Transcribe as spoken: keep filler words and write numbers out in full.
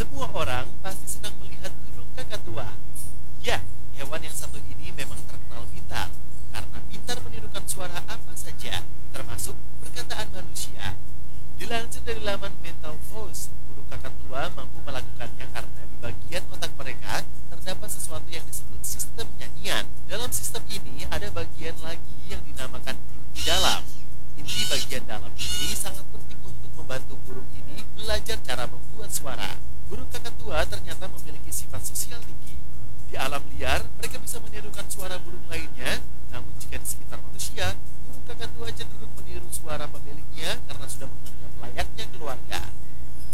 Semua orang pasti senang melihat burung kakatua. Ya, hewan yang satu ini memang terkenal pintar karena pintar menirukan suara apa saja, termasuk perkataan manusia. Dilansir dari laman Mental Post, burung kakatua mampu melakukannya karena di bagian otak mereka terdapat sesuatu yang disebut sistem nyanyian. Dalam sistem ini ada bagian lagi yang dinamakan inti dalam. Inti bagian dalam ini sangat penting untuk membantu burung ini belajar cara membuat suara. Burung kakatua ternyata memiliki sifat sosial tinggi. Di alam liar, mereka bisa menirukan suara burung lainnya, namun jika di sekitar manusia, burung kakatua cenderung meniru suara pemiliknya karena sudah menganggap layaknya keluarga.